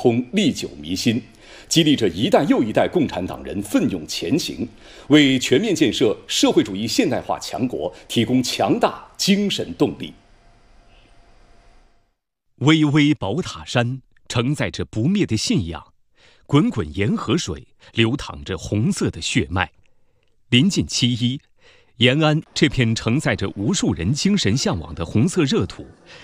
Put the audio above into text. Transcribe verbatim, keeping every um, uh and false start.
空，历久弥新，激励着一代又一代共产党人奋勇前行，为全面建设社会主义现代化强国提供强大精神动力。 巍巍宝塔山承载着不灭的信仰，滚滚沿河水流淌着红色的血脉。临近七一，延安这片承载着无数人精神向往的红色热土，